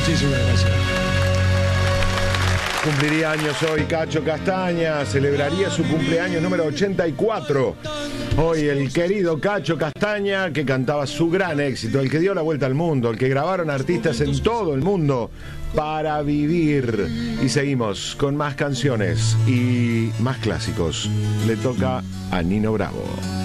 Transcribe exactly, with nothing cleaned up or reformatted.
Muchísimas gracias. Cumpliría años hoy Cacho Castaña, celebraría su cumpleaños número ochenta y cuatro. Hoy el querido Cacho Castaña, que cantaba su gran éxito, el que dio la vuelta al mundo, el que grabaron artistas en todo el mundo, Para Vivir. Y seguimos con más canciones y más clásicos. Le toca a Nino Bravo.